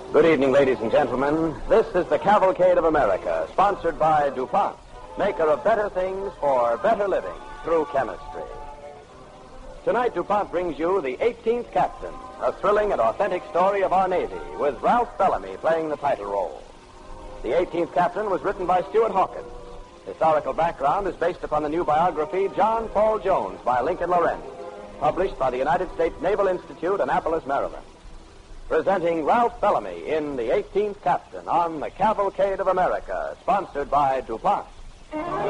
Good evening, ladies and gentlemen. This is the Cavalcade of America, sponsored by DuPont, maker of better things for better living through chemistry. Tonight, DuPont brings you The 18th Captain, a thrilling and authentic story of our Navy, with Ralph Bellamy playing the title role. The 18th Captain was written by Stuart Hawkins. Historical background is based upon the new biography, John Paul Jones, by Lincoln Lorenz, published by the United States Naval Institute, Annapolis, Maryland. Presenting Ralph Bellamy in The 18th Captain on the Cavalcade of America, sponsored by DuPont.